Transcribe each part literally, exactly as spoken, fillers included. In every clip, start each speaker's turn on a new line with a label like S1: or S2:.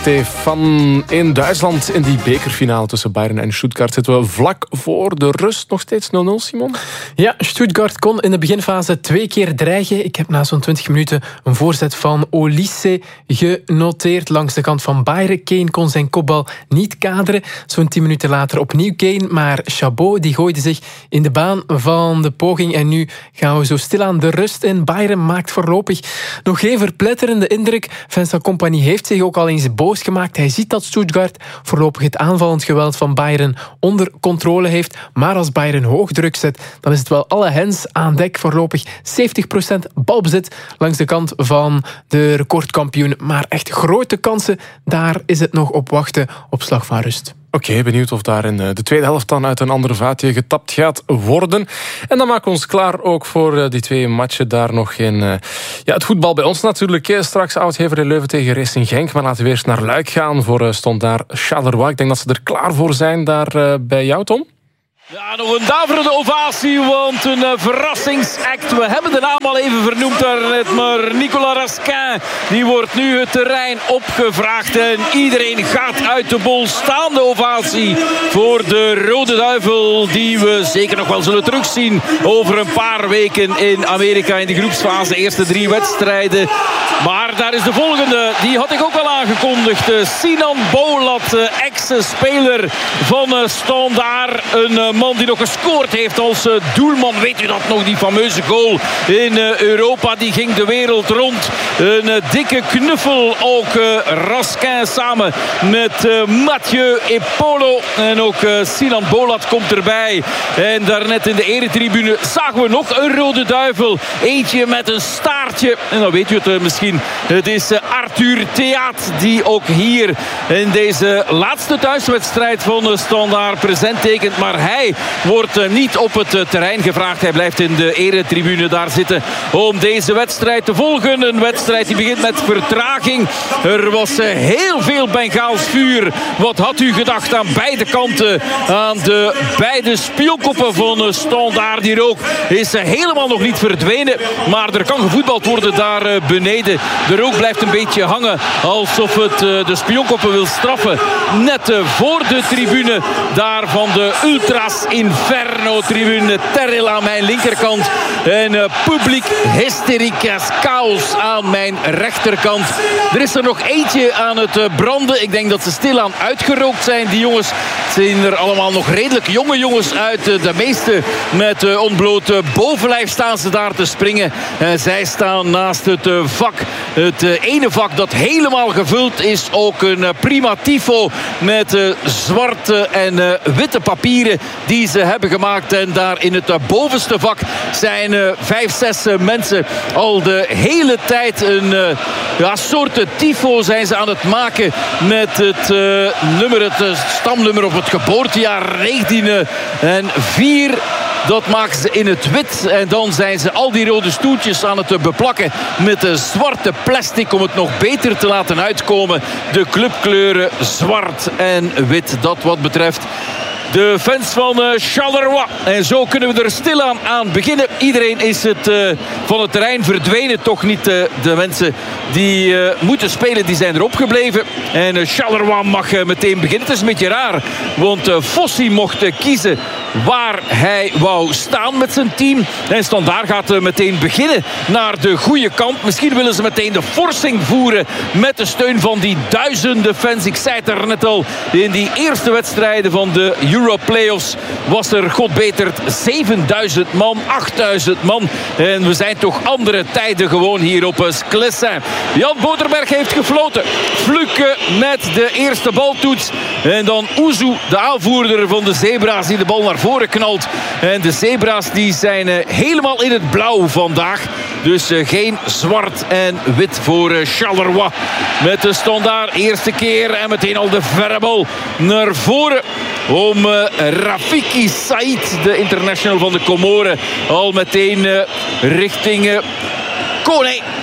S1: Stefan. In Duitsland, in die bekerfinale tussen Bayern en Stuttgart, zitten we vlak voor de rust. Nog steeds nul nul, Simon?
S2: Ja, Stuttgart kon in de beginfase twee keer dreigen. Ik heb na zo'n twintig minuten een voorzet van Olise genoteerd langs de kant van Bayern. Kane kon zijn kopbal niet kaderen. Zo'n tien minuten later opnieuw Kane, maar Chabot die gooide zich in de baan van de poging. En nu gaan we zo stilaan de rust in. Bayern maakt voorlopig nog geen verpletterende indruk. Vincent Kompany heeft zich ook al eens boos gemaakt. Hij ziet dat Stuttgart voorlopig het aanvallend geweld van Bayern onder controle heeft. Maar als Bayern hoog druk zet, dan is het wel alle hens aan dek. Voorlopig zeventig procent balbezit langs de kant van de recordkampioen. Maar echt grote kansen, daar is het nog op wachten op slag van rust.
S1: Oké, okay, benieuwd of daar in de tweede helft dan uit een andere vaatje getapt gaat worden. En dan maken we ons klaar ook voor die twee matchen daar nog in. Ja, het voetbal bij ons natuurlijk. Straks Oud-Heverlee Leuven tegen Racing Genk. Maar laten we eerst naar Luik gaan voor stond daar Charleroi. Ik denk dat ze er klaar voor zijn daar bij jou, Tom.
S3: Ja, nog een daverende ovatie, want een uh, verrassingsact. We hebben de naam al even vernoemd daarnet, maar Nicolas Raskin, die wordt nu het terrein opgevraagd en iedereen gaat uit de bol. Staande ovatie voor de Rode Duivel, die we zeker nog wel zullen terugzien over een paar weken in Amerika in de groepsfase. Eerste drie wedstrijden. Maar daar is de volgende, die had ik ook al aangekondigd. Sinan Bolat, ex-speler van Standaard, een man die nog gescoord heeft als doelman. Weet u dat nog, die fameuze goal in Europa, die ging de wereld rond. Een dikke knuffel ook Raskin samen met Mathieu Epolo. En ook Sinan Bolat komt erbij. En daarnet in de eretribune zagen we nog een Rode Duivel. Eentje met een staartje. En dan weet u het misschien. Het is Arthur Theaat die ook hier in deze laatste thuiswedstrijd van Standaard present tekent. Maar hij wordt niet op het terrein gevraagd. Hij blijft in de eretribune daar zitten om deze wedstrijd te volgen. Een wedstrijd die begint met vertraging. Er was heel veel Bengaals vuur. Wat had u gedacht aan beide kanten? Aan de beide spionkoppen van Standaard. Die rook is helemaal nog niet verdwenen. Maar er kan gevoetbald worden daar beneden. De rook blijft een beetje hangen. Alsof het de spionkoppen wil straffen. Net voor de tribune daar van de Ultras Inferno-tribune. Terril aan mijn linkerkant. En uh, publiek hysterica's chaos aan mijn rechterkant. Er is er nog eentje aan het uh, branden. Ik denk dat ze stilaan uitgerookt zijn. Die jongens zien er allemaal nog redelijk jonge jongens uit. Uh, de meeste met uh, ontbloot bovenlijf staan ze daar te springen. En zij staan naast het uh, vak. Het uh, ene vak dat helemaal gevuld is. Ook een uh, prima tifo met uh, zwarte en uh, witte papieren die ze hebben gemaakt. En daar in het uh, bovenste vak zijn uh, vijf, zes uh, mensen al de hele tijd een uh, ja, soort tifo zijn ze aan het maken met het uh, nummer, het uh, stamnummer of het geboortejaar negentien en vier. Dat maken ze in het wit. En dan zijn ze al die rode stoeltjes aan het beplakken met de zwarte plastic om het nog beter te laten uitkomen. De clubkleuren zwart en wit. Dat wat betreft de fans van uh, Charleroi. En zo kunnen we er stilaan aan beginnen. Iedereen is het, uh, van het terrein verdwenen. Toch niet uh, de mensen die uh, moeten spelen, die zijn erop gebleven. En uh, Charleroi mag uh, meteen beginnen. Het is een beetje raar, want uh, Fossi mocht uh, kiezen waar hij wou staan met zijn team. En Standaard gaat uh, meteen beginnen naar de goede kant. Misschien willen ze meteen de forcing voeren met de steun van die duizenden fans. Ik zei het er net al, in die eerste wedstrijden van de Euro-playoffs was er godbeterd zevenduizend man, achtduizend man. En we zijn toch andere tijden gewoon hier op Sclessin. Jan Boterberg heeft gefloten. Fluke met de eerste baltoets. En dan Oezu, de aanvoerder van de Zebra's, die de bal naar voren knalt. En de Zebra's die zijn uh, helemaal in het blauw vandaag. Dus uh, geen zwart en wit voor uh, Charleroi. Met de Standaard eerste keer en meteen al de verre bal naar voren. Om uh, Rafiki Said, de international van de Comoren, al meteen uh, richting uh, Kone.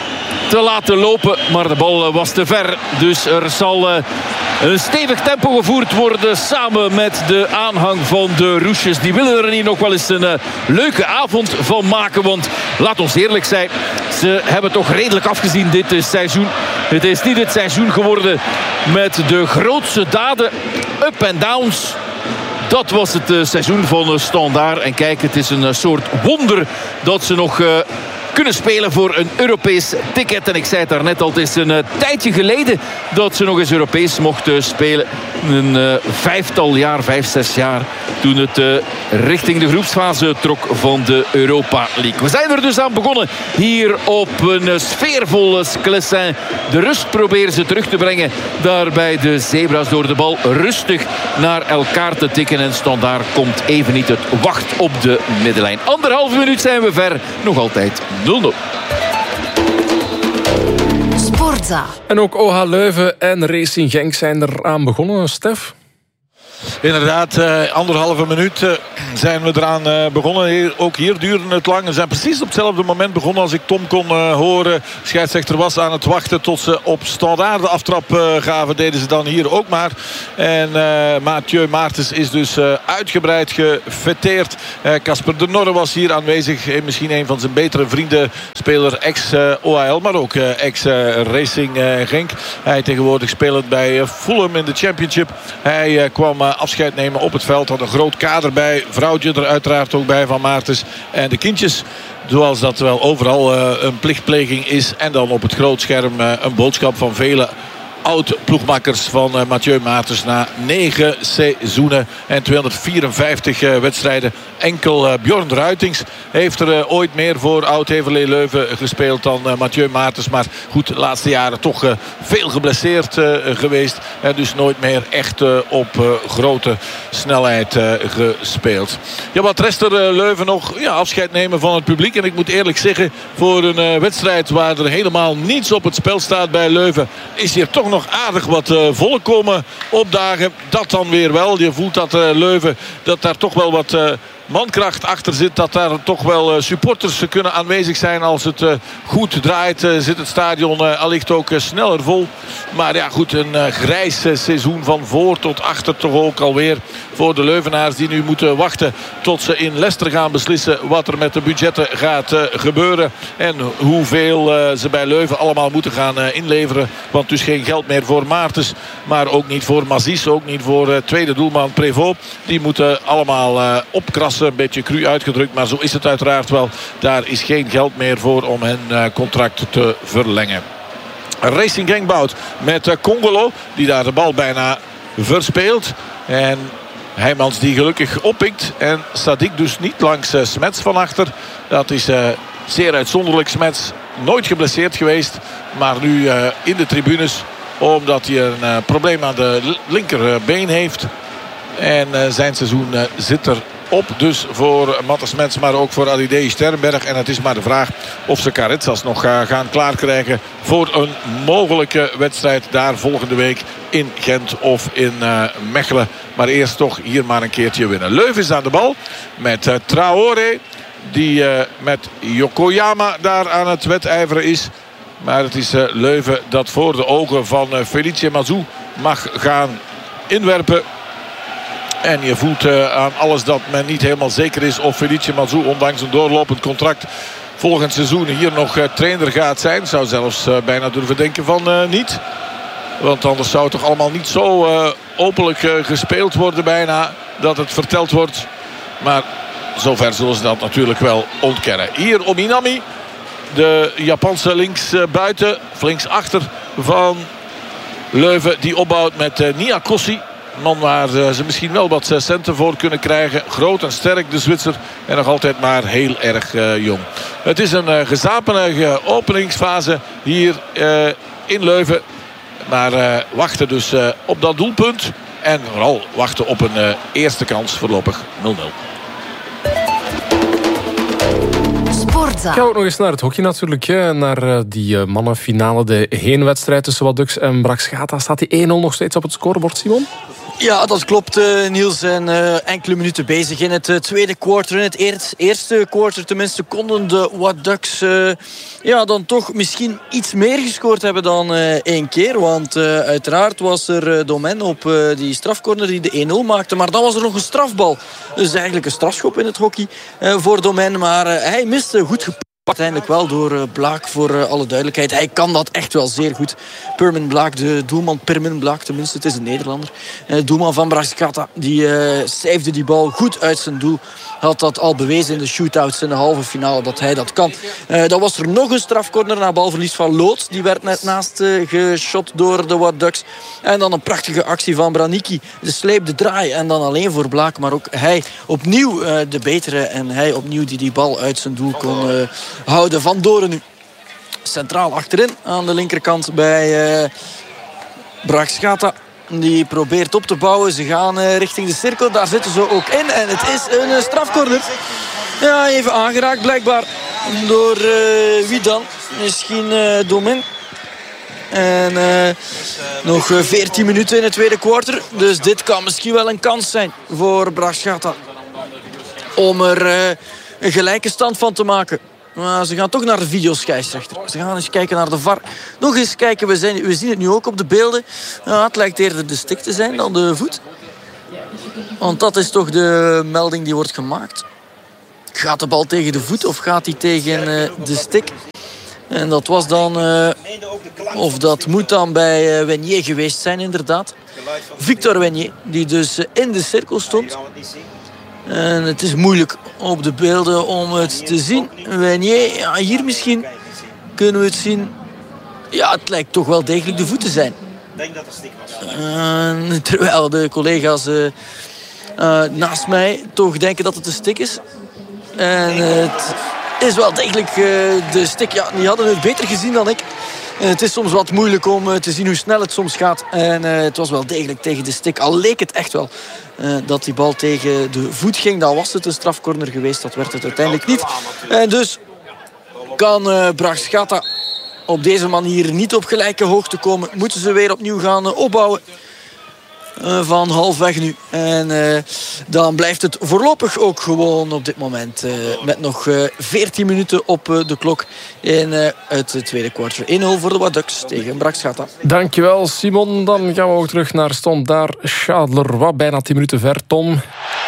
S3: te laten lopen. Maar de bal was te ver. Dus er zal een stevig tempo gevoerd worden samen met de aanhang van de Roesjes. Die willen er hier nog wel eens een leuke avond van maken. Want laat ons eerlijk zijn, ze hebben toch redelijk afgezien dit seizoen. Het is niet het seizoen geworden met de grootste daden, up en downs. Dat was het uh, seizoen van uh, Standaard. En kijk, het is een uh, soort wonder dat ze nog uh, kunnen spelen voor een Europees ticket. En ik zei het daarnet al, het is een uh, tijdje geleden dat ze nog eens Europees mochten spelen. Een uh, vijftal jaar, vijf, zes jaar. Toen het uh, richting de groepsfase trok van de Europa League. We zijn er dus aan begonnen hier op een uh, sfeervolle Sclessin. De rust proberen ze terug te brengen. Daar bij de Zebra's door de bal rustig naar elkaar te tikken. En Standaard komt even niet het wacht op de middenlijn. Anderhalve minuut zijn we ver. Nog altijd nul nul.
S1: Sportza. En ook O H Leuven en Racing Genk zijn er aan begonnen, Stef.
S4: Inderdaad, eh, anderhalve minuut eh, zijn we eraan eh, begonnen. Hier, ook hier duurde het lang. We zijn precies op hetzelfde moment begonnen als ik Tom kon uh, horen. Scheidsrechter was aan het wachten tot ze op Standaard de aftrap uh, gaven. Deden ze dan hier ook maar. En uh, Mathieu Maartens is dus uh, uitgebreid gefeteerd. Casper uh, de Norre was hier aanwezig. Uh, misschien een van zijn betere vrienden. Speler ex-O H L, maar ook uh, ex-Racing uh, Genk. Hij tegenwoordig spelend bij uh, Fulham in de Championship. Hij uh, kwam uh, afscheid nemen op het veld. Had een groot kader bij. Vrouwtje er uiteraard ook bij van Maartens. En de kindjes, zoals dat wel overal uh, een plichtpleging is. En dan op het grootscherm uh, een boodschap van vele oud-ploegmakkers van uh, Mathieu Maartens. Na negen seizoenen en tweehonderdvierenvijftig uh, wedstrijden. Enkel uh, Bjorn Ruitings heeft er uh, ooit meer voor Oud-Heverlee Leuven gespeeld dan uh, Mathieu Maartens. Maar goed, de laatste jaren toch uh, veel geblesseerd uh, geweest. En dus nooit meer echt uh, op uh, grote snelheid uh, gespeeld. Ja, wat rest er uh, Leuven nog? Ja, afscheid nemen van het publiek. En ik moet eerlijk zeggen, voor een uh, wedstrijd waar er helemaal niets op het spel staat bij Leuven, is hier toch nog aardig wat uh, volk komen opdagen. Dat dan weer wel. Je voelt dat uh, Leuven, dat daar toch wel wat Uh, mankracht achter zit. Dat daar toch wel uh, supporters kunnen aanwezig zijn. Als het uh, goed draait uh, zit het stadion uh, allicht ook uh, sneller vol. Maar ja goed, een uh, grijs uh, seizoen van voor tot achter toch ook alweer voor de Leuvenaars die nu moeten wachten tot ze in Leicester gaan beslissen wat er met de budgetten gaat uh, gebeuren. En hoeveel uh, ze bij Leuven allemaal moeten gaan uh, inleveren. Want dus geen geld meer voor Maartens. Maar ook niet voor Mazis. Ook niet voor uh, tweede doelman Prévost. Die moeten allemaal uh, opkrassen. Een beetje cru uitgedrukt, maar zo is het uiteraard wel. Daar is geen geld meer voor om hun uh, contract te verlengen. Racing Genk bouwt met uh, Congolo, die daar de bal bijna verspeelt. En Heijmans die gelukkig oppikt. En Sadik dus niet langs uh, Smets van achter. Dat is uh, zeer uitzonderlijk. Smets nooit geblesseerd geweest, maar nu uh, in de tribunes omdat hij een uh, probleem aan de linkerbeen heeft. En uh, zijn seizoen uh, zit er op dus voor Matte Smets, maar ook voor Alidei Sternberg. En het is maar de vraag of ze Caretsas nog uh, gaan klaarkrijgen voor een mogelijke wedstrijd daar volgende week in Gent of in uh, Mechelen. Maar eerst toch hier maar een keertje winnen. Leuven is aan de bal met uh, Traoré, die uh, met Yokoyama daar aan het wedijveren is. Maar het is uh, Leuven dat voor de ogen van uh, Felice Mazou mag gaan inwerpen. En je voelt uh, aan alles dat men niet helemaal zeker is of Felice Mazou, ondanks een doorlopend contract, volgend seizoen hier nog uh, trainer gaat zijn. Zou zelfs uh, bijna durven denken van uh, niet. Want anders zou het toch allemaal niet zo uh, openlijk uh, gespeeld worden bijna. Dat het verteld wordt. Maar zover zullen ze dat natuurlijk wel ontkennen. Hier Ominami. De Japanse linksbuiten. Links achter van Leuven. Die opbouwt met uh, Niakossi. Man waar ze misschien wel wat centen voor kunnen krijgen. Groot en sterk de Zwitser. En nog altijd maar heel erg uh, jong. Het is een uh, gezapenige openingsfase hier uh, in Leuven. Maar uh, wachten dus uh, op dat doelpunt. En vooral wachten op een uh, eerste kans voorlopig nul nul.
S1: Gaan we ook nog eens naar het hockey natuurlijk. Hè. Naar uh, die uh, mannenfinale. De heenwedstrijd tussen Wadux en Braxgata. Staat die één nul nog steeds op het scorebord, Simon?
S5: Ja, dat klopt, uh, Niels. En uh, enkele minuten bezig in het uh, tweede quarter. In het eer- eerste quarter tenminste konden de What Ducks uh, ja, dan toch misschien iets meer gescoord hebben dan uh, één keer. Want uh, uiteraard was er uh, Domen op uh, die strafcorner die de één nul maakte. Maar dan was er nog een strafbal. Dus eigenlijk een strafschop in het hockey uh, voor Domen. Maar uh, hij miste goed gepakt. Uiteindelijk wel door uh, Blaak, voor uh, alle duidelijkheid. Hij kan dat echt wel zeer goed. Permin Blaak, de doelman Permin Blaak, tenminste, het is een Nederlander. Uh, doelman van Brascata, die uh, safede die bal goed uit zijn doel. Had dat al bewezen in de shootouts in de halve finale dat hij dat kan. Uh, dan was er nog een strafcorner na balverlies van Loods. Die werd net naast uh, geschot door de What Ducks. En dan een prachtige actie van Branicki. De sleep, de draai en dan alleen voor Blaak. Maar ook hij opnieuw uh, de betere. En hij opnieuw die die bal uit zijn doel kon uh, houden. Van Doren nu centraal achterin aan de linkerkant bij uh, Brascata. Die probeert op te bouwen. Ze gaan uh, richting de cirkel. Daar zitten ze ook in. En het is een uh, strafcorner. Ja, even aangeraakt blijkbaar. Door uh, wie dan? Misschien uh, Domen. En uh, nog uh, veertien minuten in het tweede kwartier. Dus dit kan misschien wel een kans zijn voor Brascata. Om er uh, een gelijke stand van te maken. Maar ze gaan toch naar de videoscheidsrechter. Ze gaan eens kijken naar de V A R. Nog eens kijken, we, zijn, we zien het nu ook op de beelden. Ja, het lijkt eerder de stick te zijn dan de voet. Want dat is toch de melding die wordt gemaakt. Gaat de bal tegen de voet of gaat hij tegen uh, de stick? En dat was dan... Uh, of dat moet dan bij uh, Wenier geweest zijn, inderdaad. Victor Wenier, die dus uh, in de cirkel stond. En het is moeilijk op de beelden om het te zien. Wenier, ja, hier misschien kunnen we het zien. Ja, het lijkt toch wel degelijk de voet te zijn. Ik denk dat het stick was. Uh, terwijl de collega's uh, uh, naast mij toch denken dat het een stick is. En uh, het is wel degelijk uh, de stick. Ja, die hadden het beter gezien dan ik. Uh, het is soms wat moeilijk om uh, te zien hoe snel het soms gaat. En uh, het was wel degelijk tegen de stick. Al leek het echt wel uh, dat die bal tegen de voet ging. Dan was het een strafcorner geweest. Dat werd het uiteindelijk niet. En dus kan uh, Brascata op deze manier niet op gelijke hoogte komen. Moeten ze weer opnieuw gaan uh, opbouwen. Uh, van halfweg nu. En uh, dan blijft het voorlopig ook gewoon op dit moment. Uh, met nog uh, veertien minuten op uh, de klok in uh, het tweede kwartier. één nul voor de What Ducks tegen Brascata.
S1: Dankjewel, Simon. Dan gaan we ook terug naar Standaard Charleroi. Bijna tien minuten ver, Tom.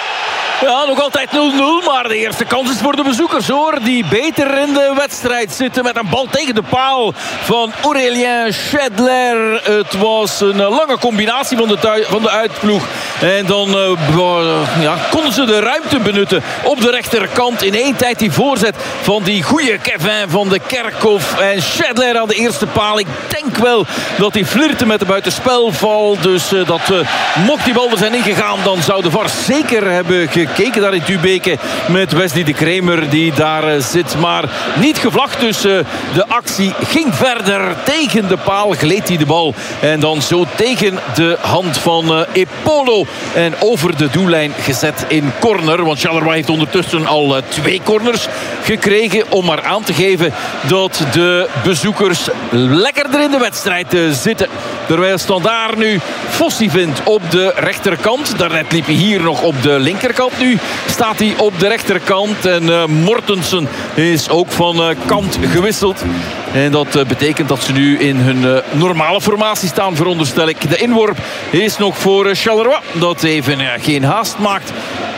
S3: Ja, nog altijd nul nul, maar de eerste kans is voor de bezoekers, hoor. Die beter in de wedstrijd zitten met een bal tegen de paal van Aurélien Schedler. Het was een lange combinatie van de, tui- van de uitploeg. En dan uh, ja, konden ze de ruimte benutten op de rechterkant. In één tijd die voorzet van die goede Kevin van de Kerkhof. En Schedler aan de eerste paal. Ik denk wel dat hij flirte met de buitenspelval. Dus uh, dat uh, mocht die bal er zijn ingegaan, dan zou de V A R zeker hebben gekeken. Keken daar in Tubeke met Wesley de Kremer die daar uh, zit. Maar niet gevlacht, dus uh, de actie ging verder. Tegen de paal gleed hij de bal. En dan zo tegen de hand van uh, Epolo. En over de doellijn gezet in corner. Want Charleroi heeft ondertussen al uh, twee corners gekregen. Om maar aan te geven dat de bezoekers lekkerder in de wedstrijd uh, zitten. Terwijl Standaard nu Fossi vindt op de rechterkant. Daarnet liep hij hier nog op de linkerkant. Nu staat hij op de rechterkant. En uh, Mortensen is ook van uh, kant gewisseld. En dat uh, betekent dat ze nu in hun uh, normale formatie staan, veronderstel ik. De inworp is nog voor uh, Charleroi. Dat even uh, geen haast maakt.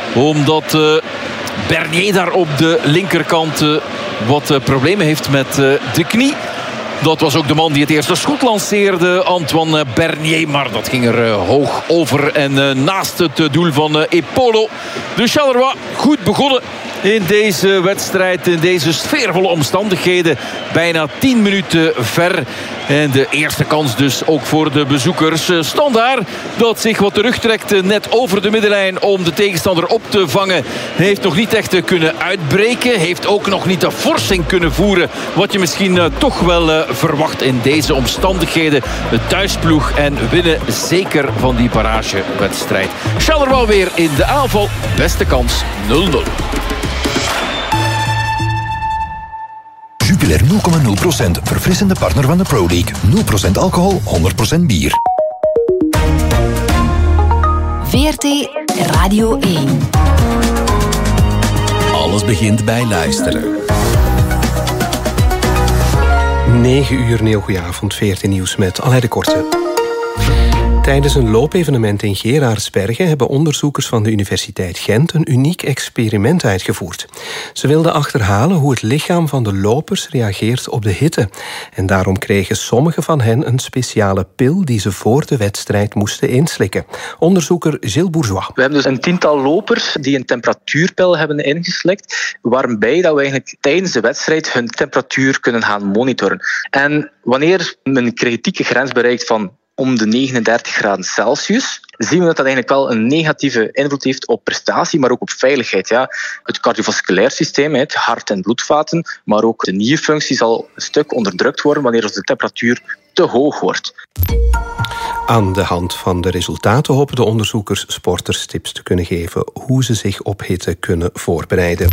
S3: Omdat uh, Bernier daar op de linkerkant uh, wat uh, problemen heeft met uh, de knie. Dat was ook de man die het eerste schot lanceerde, Antoine Bernier. Maar dat ging er uh, hoog over en uh, naast het uh, doel van uh, Epolo. Dus Charleroi goed begonnen in deze wedstrijd, in deze sfeervolle omstandigheden. Bijna tien minuten ver. En de eerste kans dus ook voor de bezoekers. Standaard dat zich wat terugtrekt net over de middenlijn om de tegenstander op te vangen. Heeft nog niet echt kunnen uitbreken. Heeft ook nog niet de forcing kunnen voeren. Wat je misschien uh, toch wel uh, verwacht in deze omstandigheden. De thuisploeg en winnen zeker van die barragewedstrijd. Charleroi weer in de aanval. Beste kans nul nul.
S6: Jupiler nul komma nul procent. Verfrissende partner van de Pro League. nul procent alcohol, honderd procent bier.
S7: R T Radio één.
S6: Alles begint bij luisteren.
S8: negen uur, een heel goeie avond, V R T Nieuws met Alain de Korte. Tijdens een loopevenement in Geraardsbergen hebben onderzoekers van de Universiteit Gent een uniek experiment uitgevoerd. Ze wilden achterhalen hoe het lichaam van de lopers reageert op de hitte. En daarom kregen sommigen van hen een speciale pil die ze voor de wedstrijd moesten inslikken. Onderzoeker Gilles Bourgeois.
S9: We hebben dus een tiental lopers die een temperatuurpil hebben ingeslikt, waarbij dat we eigenlijk tijdens de wedstrijd hun temperatuur kunnen gaan monitoren. En wanneer een kritieke grens bereikt van om de negenendertig graden Celsius, zien we dat dat eigenlijk wel een negatieve invloed heeft op prestatie, maar ook op veiligheid. Ja. Het cardiovasculair systeem, het hart- en bloedvaten, maar ook de nierfunctie zal een stuk onderdrukt worden wanneer de temperatuur te hoog wordt.
S8: Aan de hand van de resultaten hopen de onderzoekers sporters tips te kunnen geven hoe ze zich op hitte kunnen voorbereiden.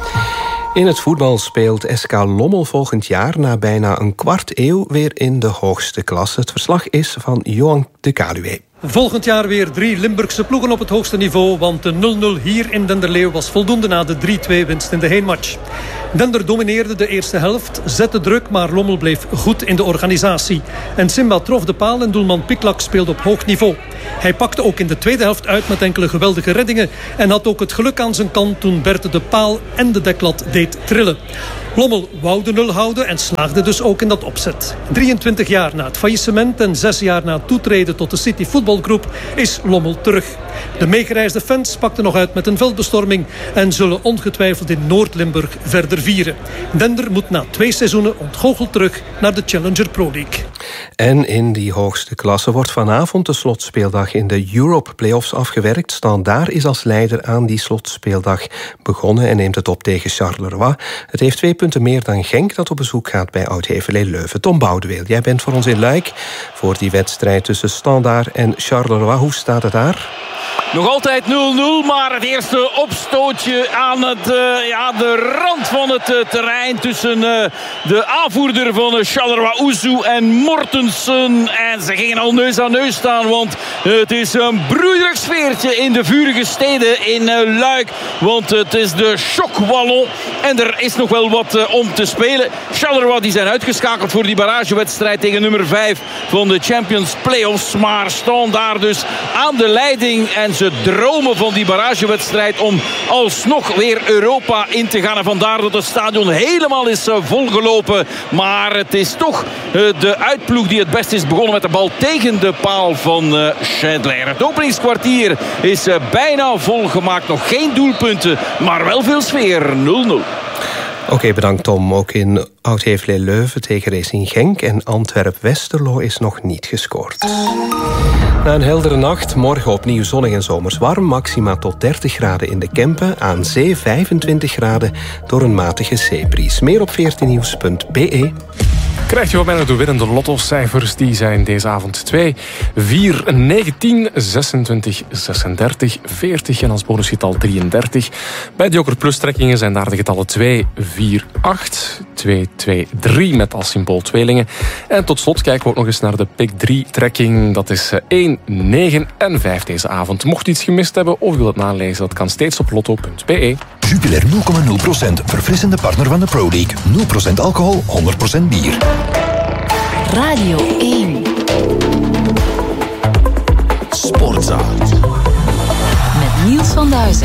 S8: In het voetbal speelt S K Lommel volgend jaar na bijna een kwart eeuw weer in de hoogste klasse. Het verslag is van Johan de Kaluwe.
S10: Volgend jaar weer drie Limburgse ploegen op het hoogste niveau, want de nul nul hier in Denderleeuw was voldoende na de drie twee winst in de heenmatch. Dender domineerde de eerste helft, zette druk, maar Lommel bleef goed in de organisatie. En Simba trof de paal en doelman Piklak speelde op hoog niveau. Hij pakte ook in de tweede helft uit met enkele geweldige reddingen en had ook het geluk aan zijn kant toen Bert de paal en de deklat deed trillen. Lommel wou de nul houden en slaagde dus ook in dat opzet. drieëntwintig jaar na het faillissement en zes jaar na het toetreden tot de City Voetbalgroep is Lommel terug. De meegereisde fans pakten nog uit met een veldbestorming en zullen ongetwijfeld in Noord-Limburg verder vieren. Dender moet na twee seizoenen ontgoocheld terug naar de Challenger Pro League.
S8: En in die hoogste klasse wordt vanavond de slotspeeldag in de Europe Playoffs afgewerkt. Standaard is als leider aan die slotspeeldag begonnen en neemt het op tegen Charleroi. Het heeft twee punten meer dan Genk dat op bezoek gaat bij Oud-Heverlee Leuven. Tom Boudeweel, jij bent voor ons in Luik voor die wedstrijd tussen Standaard en Charleroi. Hoe staat het daar?
S3: Nog altijd nul nul, maar het eerste opstootje aan het, uh, ja, de rand van het uh, terrein tussen uh, de aanvoerder van uh, Charleroi, Ouzou en Mortensen. En ze gingen al neus aan neus staan, want uh, het is een broederig sfeertje in de vurige steden in uh, Luik. Want het is de Choc-Wallon en er is nog wel wat uh, om te spelen. Charleroi die zijn uitgeschakeld voor die barragewedstrijd tegen nummer vijf van de Champions Playoffs. Maar staan daar dus aan de leiding en ze dromen van die barragewedstrijd om alsnog weer Europa in te gaan. En vandaar dat het stadion helemaal is volgelopen. Maar het is toch de uitploeg die het best is begonnen met de bal tegen de paal van Schindler. Het openingskwartier is bijna volgemaakt. Nog geen doelpunten, maar wel veel sfeer. nul nul.
S8: Oké, okay, bedankt Tom. Ook in Oud-Heverlee Leuven tegen Racing Genk en Antwerp-Westerlo is nog niet gescoord. Na een heldere nacht, morgen opnieuw zonnig en zomers warm. Maxima tot dertig graden in de Kempen. Aan zee vijfentwintig graden door een matige zeebries. Meer op v r t nieuws punt b e.
S1: Krijg je wat bijna de winnende lottocijfers. Die zijn deze avond twee, vier, negentien, zesentwintig, zesendertig, veertig en als bonusgetal drieëndertig. Bij de Joker Plus trekkingen zijn daar de getallen twee, vier, acht, twee, twee, drie met als symbool tweelingen. En tot slot kijken we ook nog eens naar de Pick drie trekking. Dat is één, negen en vijf deze avond. Mocht je iets gemist hebben of wil het nalezen, dat kan steeds op lotto punt b e.
S6: Jupiler nul komma nul procent, verfrissende partner van de Pro League. nul procent alcohol, honderd procent bier.
S7: Radio één.
S6: Sportza.
S7: Met Niels van Duizen.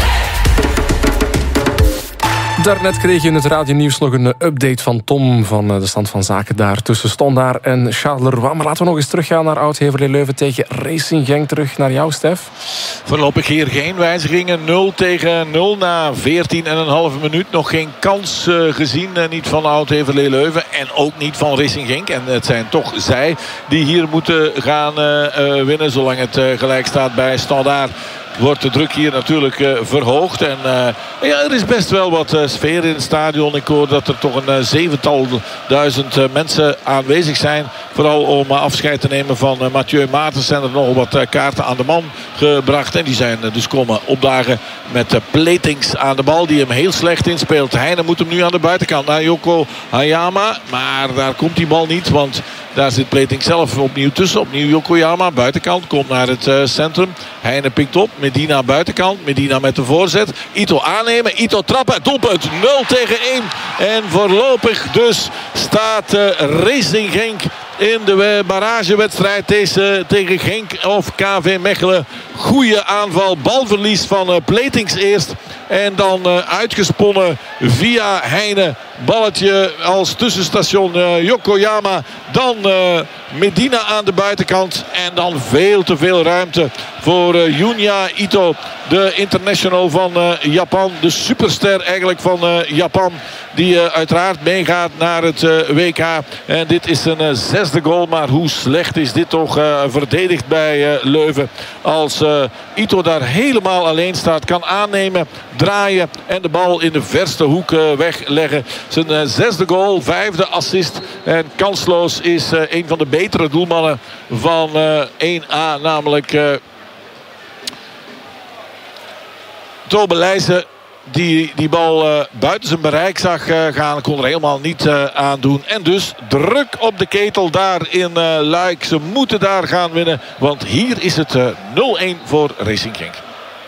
S1: Daarnet kreeg je in het radionieuws nog een update van Tom van de stand van zaken daar tussen Standaard en Charleroi. Maar laten we nog eens teruggaan naar Oud-Heverlee Leuven tegen Racing Genk. Terug naar jou, Stef.
S4: Voorlopig hier geen wijzigingen. nul tegen nul na veertien en een halve minuut. Nog geen kans uh, gezien. Uh, niet van Oud-Heverlee Leuven en ook niet van Racing Genk. En het zijn toch zij die hier moeten gaan uh, uh, winnen. Zolang het uh, gelijk staat bij Standaard. Wordt de druk hier natuurlijk uh, verhoogd. En uh, ja, er is best wel wat uh, sfeer in het stadion. Ik hoor dat er toch een uh, zevental duizend uh, mensen aanwezig zijn. Vooral om uh, afscheid te nemen van uh, Mathieu Maartens. Zijn er nog wat uh, kaarten aan de man gebracht. En die zijn uh, dus komen opdagen met uh, Platings aan de bal. Die hem heel slecht inspeelt. Heine moet hem nu aan de buitenkant naar Yoko Hayama. Maar daar komt die bal niet. Want daar zit Platings zelf opnieuw tussen. Opnieuw Yokoyama. Buitenkant komt naar het uh, centrum. Heine pikt op. Medina buitenkant. Medina met de voorzet. Ito aannemen. Ito trappen. Doelpunt nul tegen één. En voorlopig dus staat uh, Racing Genk in de barragewedstrijd deze, tegen Genk of K V Mechelen. Goeie aanval. Balverlies van uh, Pletings eerst. En dan uh, uitgesponnen via Heine. Balletje als tussenstation uh, Yokoyama. Dan uh, Medina aan de buitenkant. En dan veel te veel ruimte voor uh, Junya Ito. De international van uh, Japan. De superster eigenlijk van uh, Japan. Die uh, uiteraard meegaat naar het uh, W K. En dit is een uh, zesde goal. Maar hoe slecht is dit toch uh, verdedigd bij uh, Leuven. Als uh, Ito daar helemaal alleen staat. Kan aannemen, draaien en de bal in de verste hoek uh, wegleggen. Zijn uh, zesde goal, vijfde assist. En kansloos is uh, een van de betere doelmannen van uh, één A. Namelijk uh, Tobelijze. Die die bal uh, buiten zijn bereik zag uh, gaan. Kon er helemaal niet uh, aan doen. En dus druk op de ketel daar in uh, Luik. Ze moeten daar gaan winnen. Want hier is het uh, nul één voor Racing Genk.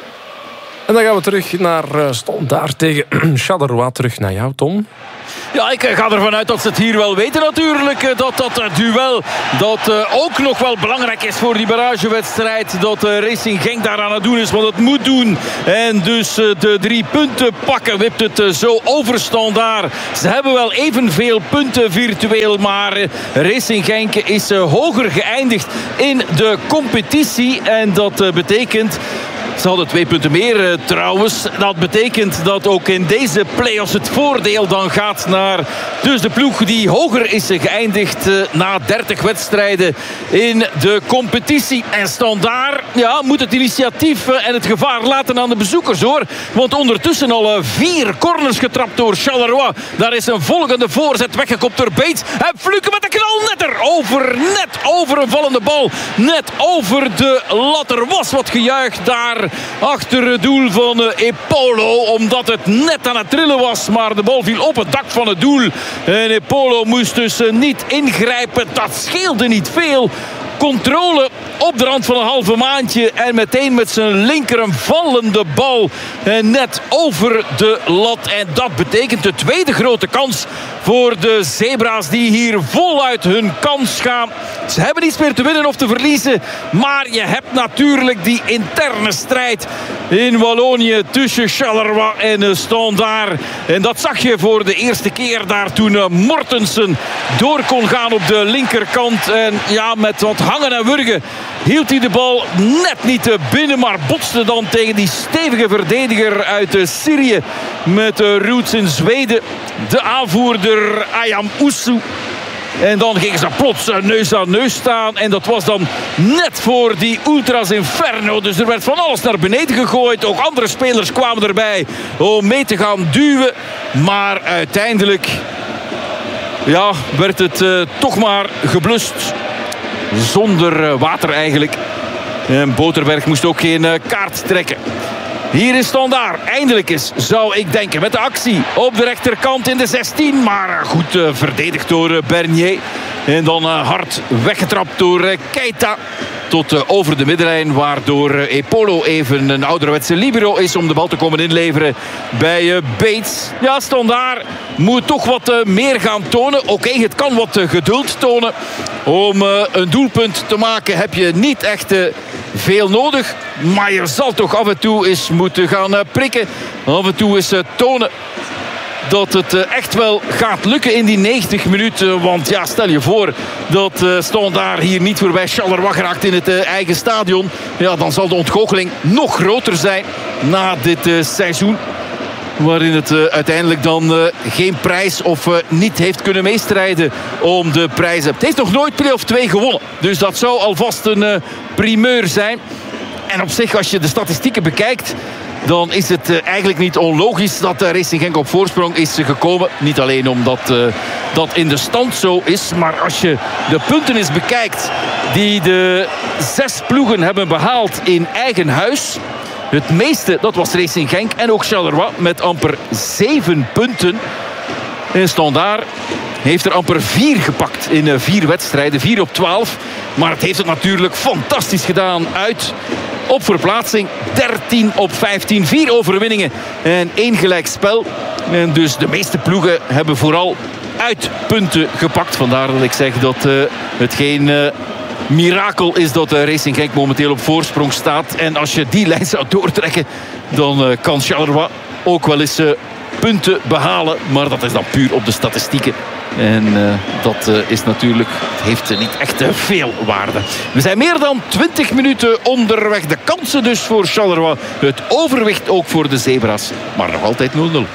S1: En dan gaan we terug naar uh, Standaard tegen Charleroi. Terug naar jou, Tom.
S3: Ja, ik ga ervan uit dat ze het hier wel weten natuurlijk. Dat dat duel dat uh, ook nog wel belangrijk is voor die barragewedstrijd. Dat uh, Racing Genk daar aan het doen is wat het moet doen. En dus uh, de drie punten pakken. Wipt het uh, zo over Standaard. Ze hebben wel evenveel punten virtueel. Maar uh, Racing Genk is uh, hoger geëindigd in de competitie. En dat uh, betekent... Ze hadden twee punten meer uh, trouwens. Dat betekent dat ook in deze play-offs het voordeel dan gaat naar dus de ploeg die hoger is geëindigd uh, na dertig wedstrijden in de competitie. En Standaard ja, moet het initiatief uh, en het gevaar laten aan de bezoekers hoor. Want ondertussen al uh, vier corners getrapt door Charleroi. Daar is een volgende voorzet weggekopt door Bates. En Fluke met de knal net erover. Net over een vallende bal. Net over de lat. Er was wat gejuich daar achter het doel van uh, Epolo. Omdat het net aan het trillen was. Maar de bal viel op het dak van het doel. En Epolo moest dus uh, niet ingrijpen. Dat scheelde niet veel. Controle op de rand van een halve maandje. En meteen met zijn linker een vallende bal. En net over de lat. En dat betekent de tweede grote kans voor de Zebra's. Die hier voluit hun kans gaan. Ze hebben niets meer te winnen of te verliezen. Maar je hebt natuurlijk die interne strijd in Wallonië tussen Charleroi en Standaard. En dat zag je voor de eerste keer daar toen Mortensen door kon gaan op de linkerkant. En ja, met wat hangen en wurgen hield hij de bal net niet binnen, maar botste dan tegen die stevige verdediger uit Syrië met roots in Zweden. De aanvoerder Ayam Oesu. En dan gingen ze plots neus aan neus staan. En dat was dan net voor die Ultras Inferno. Dus er werd van alles naar beneden gegooid. Ook andere spelers kwamen erbij om mee te gaan duwen. Maar uiteindelijk ja, werd het uh, toch maar geblust. Zonder uh, water eigenlijk. En Boterberg moest ook geen uh, kaart trekken. Hier is Standaard. Eindelijk eens, zou ik denken. Met de actie op de rechterkant in de zestien. Maar goed uh, verdedigd door uh, Bernier. En dan uh, hard weggetrapt door uh, Keita. Tot uh, over de middenlijn. Waardoor uh, Epolo even een ouderwetse libero is om de bal te komen inleveren bij uh, Bates. Ja, Standaard moet toch wat uh, meer gaan tonen. Oké, okay, het kan wat uh, geduld tonen. Om uh, een doelpunt te maken heb je niet echt uh, veel nodig. Maar je zal toch af en toe eens moeten gaan uh, prikken. Af en toe eens uh, tonen dat het uh, echt wel gaat lukken in die negentig minuten. Want ja, stel je voor dat uh, Standaard hier niet voorbij Charleroi geraakt in het uh, eigen stadion. Ja, dan zal de ontgoocheling nog groter zijn na dit uh, seizoen. Waarin het uh, uiteindelijk dan uh, geen prijs of uh, niet heeft kunnen meestrijden om de prijzen. Het heeft nog nooit play-off twee gewonnen. Dus dat zou alvast een uh, primeur zijn. En op zich, als je de statistieken bekijkt, dan is het uh, eigenlijk niet onlogisch dat uh, Racing Genk op voorsprong is uh, gekomen. Niet alleen omdat uh, dat in de stand zo is, maar als je de punten eens bekijkt die de zes ploegen hebben behaald in eigen huis. Het meeste, dat was Racing Genk en ook Charleroi met amper zeven punten. En Standaard heeft er amper vier gepakt in uh, vier wedstrijden, vier op twaalf. Maar het heeft het natuurlijk fantastisch gedaan uit op verplaatsing. dertien op vijftien. Vier overwinningen en één gelijkspel. En dus de meeste ploegen hebben vooral uitpunten gepakt. Vandaar dat ik zeg dat uh, het geen uh, mirakel is dat uh, Racing Genk momenteel op voorsprong staat. En als je die lijn zou doortrekken, dan uh, kan Charleroi ook wel eens uh, punten behalen. Maar dat is dan puur op de statistieken. En uh, dat uh, is natuurlijk, heeft uh, niet echt uh, veel waarde. We zijn meer dan twintig minuten onderweg. De kansen dus voor Charleroi. Het overwicht ook voor de Zebra's. Maar nog altijd nul nul.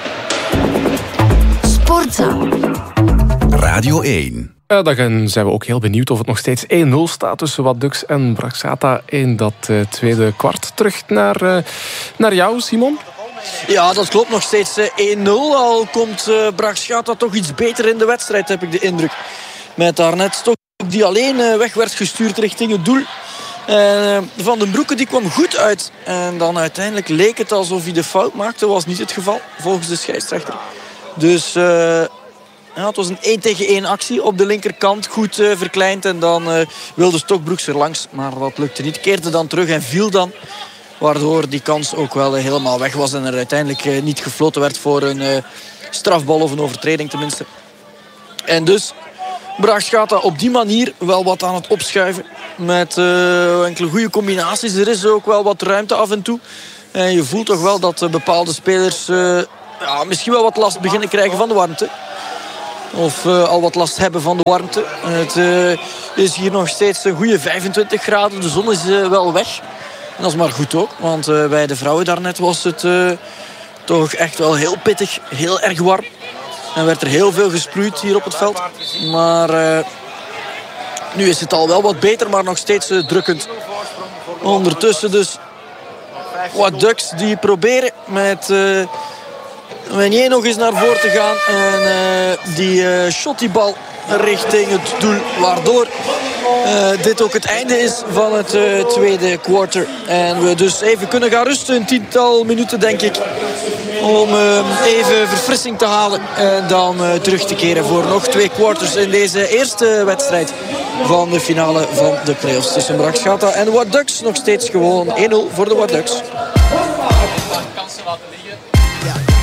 S7: Sportza.
S6: Radio één.
S1: Ja, dan zijn we ook heel benieuwd of het nog steeds één nul staat tussen Wadux en Braschaata in dat uh, tweede kwart. Terug naar, uh, naar jou, Simon.
S5: Ja, dat klopt, nog steeds één nul. Al komt uh, Braschaata toch iets beter in de wedstrijd, heb ik de indruk. Met daarnet Stok die alleen uh, weg werd gestuurd richting het doel. Uh, Van den Broeke die kwam goed uit. En dan uiteindelijk leek het alsof hij de fout maakte. Was niet het geval, volgens de scheidsrechter. Dus uh, ja, het was een één tegen één actie op de linkerkant. Goed uh, verkleind en dan uh, wilde Stokbroeks er langs. Maar dat lukte niet. Keerde dan terug en viel dan. Waardoor die kans ook wel uh, helemaal weg was. En er uiteindelijk uh, niet gefloten werd voor een uh, strafbal of een overtreding tenminste. En dus Braschaata op die manier wel wat aan het opschuiven. Met uh, enkele goede combinaties. Er is ook wel wat ruimte af en toe. En je voelt toch wel dat uh, bepaalde spelers uh, ja, misschien wel wat last beginnen krijgen van de warmte. Of uh, al wat last hebben van de warmte. Het uh, is hier nog steeds een goede vijfentwintig graden. De zon is uh, wel weg. En dat is maar goed ook. Want uh, bij de vrouwen daarnet was het uh, toch echt wel heel pittig. Heel erg warm. En werd er heel veel gesproeid hier op het veld. Maar uh, nu is het al wel wat beter, maar nog steeds uh, drukkend. Ondertussen dus wat Ducks die proberen met uh, Meunier nog eens naar voren te gaan. En uh, die uh, shot die bal richting het doel. Waardoor uh, dit ook het einde is van het uh, tweede quarter. En we dus even kunnen gaan rusten. Een tiental minuten denk ik. Om uh, even verfrissing te halen. En dan uh, terug te keren voor nog twee quarters in deze eerste wedstrijd van de finale van de play-offs tussen Braschaata en Wadux. Nog steeds gewoon één nul voor de Wadux.
S2: Kansen laten liggen. Ja.